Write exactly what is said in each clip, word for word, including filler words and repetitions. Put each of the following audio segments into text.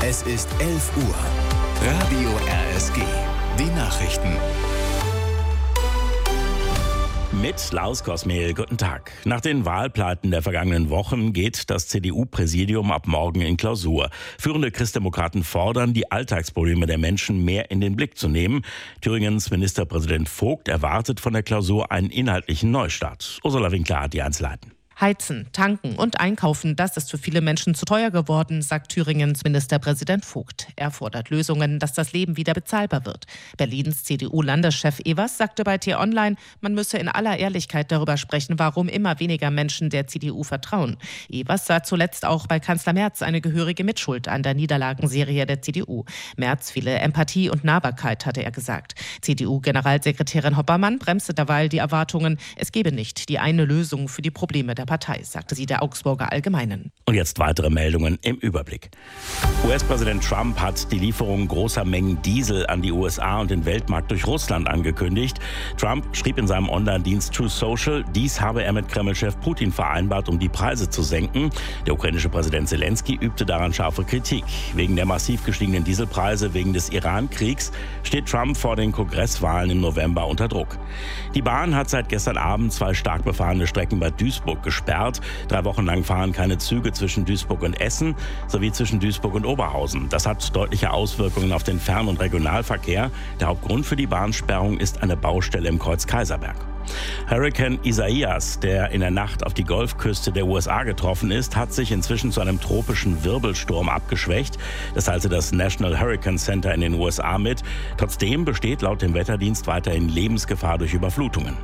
Es ist elf Uhr. Radio R S G. Die Nachrichten. Mit Lars Kosmehl, guten Tag. Nach den Wahlpleiten der vergangenen Wochen geht das C D U-Präsidium ab morgen in Klausur. Führende Christdemokraten fordern, die Alltagsprobleme der Menschen mehr in den Blick zu nehmen. Thüringens Ministerpräsident Vogt erwartet von der Klausur einen inhaltlichen Neustart. Ursula Winkler hat die Einzelheiten. Heizen, tanken und einkaufen, das ist für viele Menschen zu teuer geworden, sagt Thüringens Ministerpräsident Vogt. Er fordert Lösungen, dass das Leben wieder bezahlbar wird. Berlins C D U-Landeschef Evers sagte bei T-Online, man müsse in aller Ehrlichkeit darüber sprechen, warum immer weniger Menschen der C D U vertrauen. Evers sah zuletzt auch bei Kanzler Merz eine gehörige Mitschuld an der Niederlagenserie der C D U. Merz fehle Empathie und Nahbarkeit, hatte er gesagt. C D U-Generalsekretärin Hoppermann bremste derweil die Erwartungen, es gebe nicht die eine Lösung für die Probleme der Partei, sagte sie der Augsburger Allgemeinen. Und jetzt weitere Meldungen im Überblick. U S-Präsident Trump hat die Lieferung großer Mengen Diesel an die U S A und den Weltmarkt durch Russland angekündigt. Trump schrieb in seinem Online-Dienst Truth Social, dies habe er mit Kreml-Chef Putin vereinbart, um die Preise zu senken. Der ukrainische Präsident Zelensky übte daran scharfe Kritik. Wegen der massiv gestiegenen Dieselpreise wegen des Iran-Kriegs steht Trump vor den Kongresswahlen im November unter Druck. Die Bahn hat seit gestern Abend zwei stark befahrene Strecken bei Duisburg gesperrt. Drei Wochen lang fahren keine Züge zwischen Duisburg und Essen sowie zwischen Duisburg und Oberhausen. Das hat deutliche Auswirkungen auf den Fern- und Regionalverkehr. Der Hauptgrund für die Bahnsperrung ist eine Baustelle im Kreuz-Kaiserberg. Hurrikan Isaias, der in der Nacht auf die Golfküste der U S A getroffen ist, hat sich inzwischen zu einem tropischen Wirbelsturm abgeschwächt. Das teilte das National Hurricane Center in den U S A mit. Trotzdem besteht laut dem Wetterdienst weiterhin Lebensgefahr durch Überflutungen.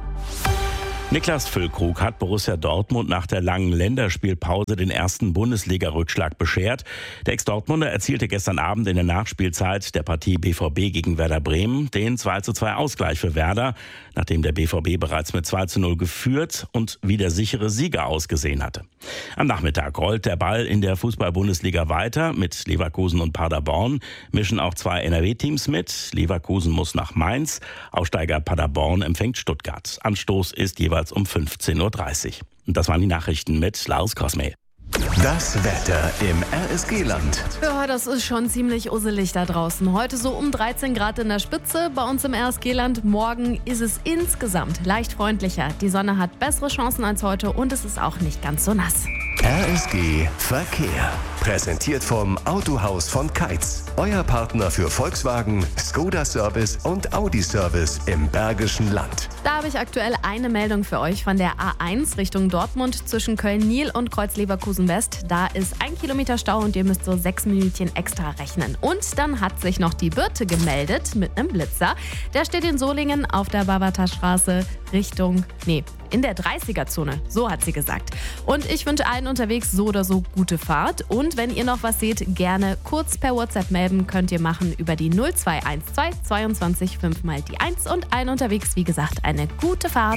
Niklas Füllkrug hat Borussia Dortmund nach der langen Länderspielpause den ersten Bundesliga-Rückschlag beschert. Der Ex-Dortmunder erzielte gestern Abend in der Nachspielzeit der Partie B V B gegen Werder Bremen den zwei zu zwei Ausgleich für Werder, nachdem der B V B bereits mit zwei zu null geführt und wie der sichere Sieger ausgesehen hatte. Am Nachmittag rollt der Ball in der Fußball-Bundesliga weiter. Mit Leverkusen und Paderborn mischen auch zwei N R W-Teams mit. Leverkusen muss nach Mainz. Aufsteiger Paderborn empfängt Stuttgart. Anstoß ist jeweils um fünfzehn Uhr dreißig. Und das waren die Nachrichten mit Lars Kosmehl. Das Wetter im R S G-Land. Ja, das ist schon ziemlich usselig da draußen. Heute so um dreizehn Grad in der Spitze. Bei uns im R S G-Land. Morgen ist es insgesamt leicht freundlicher. Die Sonne hat bessere Chancen als heute und es ist auch nicht ganz so nass. R S G Verkehr. Präsentiert vom Autohaus von Keitz. Euer Partner für Volkswagen, Skoda Service und Audi Service im Bergischen Land. Da habe ich aktuell eine Meldung für euch von der A eins Richtung Dortmund zwischen Köln-Nil und Kreuz-Leverkusen-West. Da ist ein Kilometer Stau und ihr müsst so sechs Minütchen extra rechnen. Und dann hat sich noch die Birte gemeldet mit einem Blitzer. Der steht in Solingen auf der Barbaterstraße Richtung, nee, in der dreißiger-Zone. So hat sie gesagt. Und ich wünsche allen unterwegs so oder so gute Fahrt. Und wenn ihr noch was seht, gerne kurz per WhatsApp melden. Könnt ihr machen über die null zwei eins zwei zweiundzwanzig fünf mal die eins und allen unterwegs, wie gesagt, eine gute Fahrt.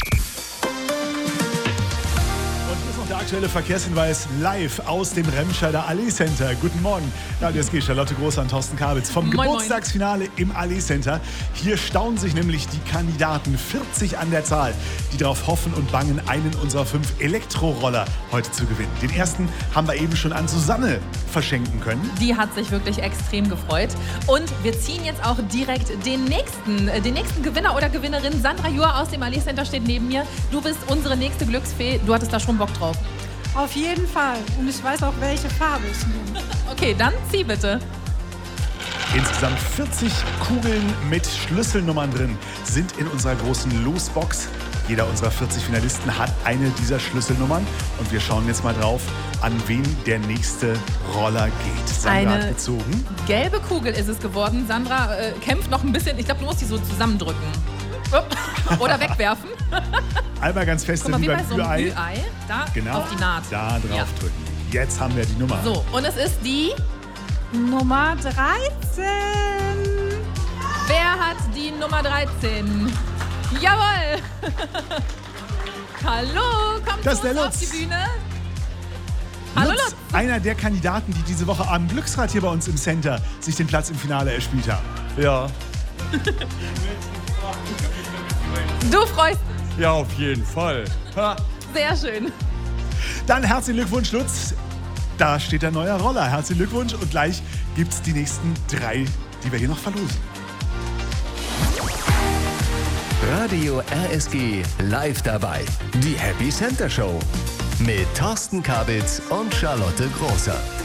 Der aktuelle Verkehrshinweis live aus dem Remscheider Allee Center. Guten Morgen, Radio S G, Charlotte Großer und Thorsten Kabitz vom Moin, Geburtstagsfinale im Allee Center. Hier staunen sich nämlich die Kandidaten, vierzig an der Zahl, die darauf hoffen und bangen, einen unserer fünf Elektroroller heute zu gewinnen. Den ersten haben wir eben schon an Susanne verschenken können. Die hat sich wirklich extrem gefreut. Und wir ziehen jetzt auch direkt den nächsten, den nächsten Gewinner oder Gewinnerin. Sandra Juhr aus dem Allee Center steht neben mir. Du bist unsere nächste Glücksfee. Du hattest da schon Bock drauf. Auf jeden Fall. Und ich weiß auch, welche Farbe ich nehme. Okay, dann zieh bitte. Insgesamt vierzig Kugeln mit Schlüsselnummern drin sind in unserer großen Losbox. Jeder unserer vierzig Finalisten hat eine dieser Schlüsselnummern. Und wir schauen jetzt mal drauf, an wen der nächste Roller geht. Sandra eine hat gezogen. Gelbe Kugel ist es geworden. Sandra äh, kämpft noch ein bisschen. Ich glaube, du musst die so zusammendrücken. Oder wegwerfen. Einmal ganz fest Guck mal, wie wie beim bei so einem Ü-Ei. Ü-Ei. Da Genau. auf die Naht. Da drauf Ja. drücken. Jetzt haben wir die Nummer. So, und es ist die... Nummer dreizehn. Wer hat die Nummer dreizehn? Jawohl! Hallo, kommt Das zu ist der uns auf Lutz. die Bühne. Hallo Lutz, Lutz. einer der Kandidaten, die diese Woche am Glücksrad hier bei uns im Center sich den Platz im Finale erspielt haben. Ja, Du freust dich. ja, auf jeden Fall. Ha. Sehr schön. Dann herzlichen Glückwunsch, Lutz. Da steht der neue Roller. Herzlichen Glückwunsch. Und gleich gibt es die nächsten drei, die wir hier noch verlosen. Radio R S G live dabei. Die Happy Center Show mit Thorsten Kabitz und Charlotte Großer.